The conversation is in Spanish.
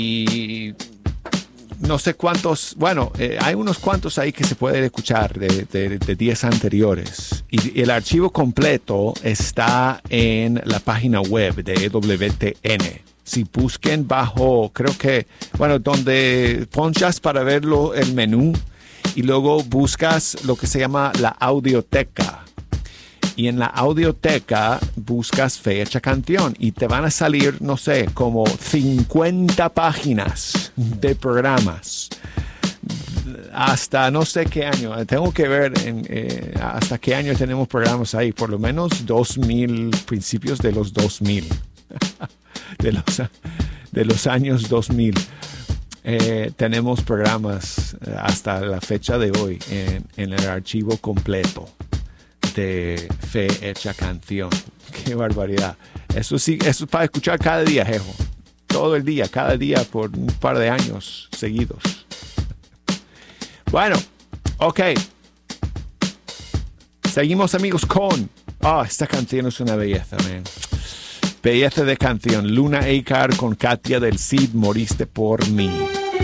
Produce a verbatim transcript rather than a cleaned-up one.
y no sé cuántos, bueno, eh, hay unos cuantos ahí que se pueden escuchar de, de, de días anteriores. Y, y el archivo completo está en la página web de E W T N. Si busquen bajo, creo que, bueno, donde ponchas para verlo el menú y luego buscas lo que se llama la audioteca. Y en la audioteca buscas Fecha Canción y te van a salir, no sé, como cincuenta páginas de programas. Hasta no sé qué año. Tengo que ver en, eh, hasta qué año tenemos programas ahí. Por lo menos dos mil, principios de los dos mil. de, los, de los años dos mil. Eh, tenemos programas hasta la fecha de hoy en, en el archivo completo de Fe Hecha Canción. Qué barbaridad. Eso sí, eso es para escuchar cada día, jejo. Todo el día, cada día por un par de años seguidos. Bueno, ok. Seguimos, amigos, con... Ah, oh, esta canción es una belleza, man. Belleza de canción. Luna Acar con Katia del Cid, Moriste por mí.